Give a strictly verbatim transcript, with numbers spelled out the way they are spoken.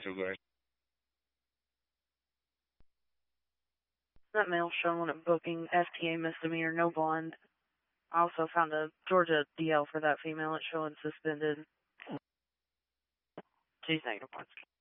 two guys. That male showing at booking S T A misdemeanor, no bond. I also found a Georgia D L for that female. It's showing suspended. She's negative points.